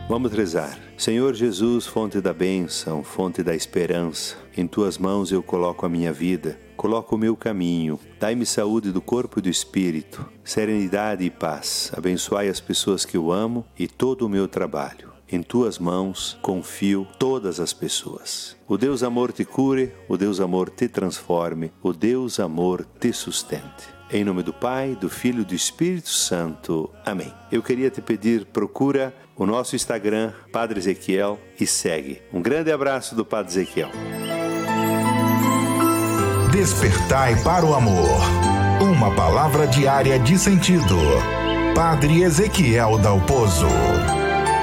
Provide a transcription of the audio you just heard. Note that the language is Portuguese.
Vamos rezar. Senhor Jesus, fonte da bênção, fonte da esperança, em Tuas mãos eu coloco a minha vida, coloco o meu caminho. Dai-me saúde do corpo e do espírito, serenidade e paz. Abençoai as pessoas que eu amo e todo o meu trabalho. Em Tuas mãos confio todas as pessoas. O Deus amor te cure, o Deus amor te transforme, o Deus amor te sustente. Em nome do Pai, do Filho e do Espírito Santo. Amém. Eu queria te pedir, procura o nosso Instagram, Padre Ezequiel, e segue. Um grande abraço do Padre Ezequiel. Despertai para o amor. Uma palavra diária de sentido. Padre Ezequiel Dalpozo.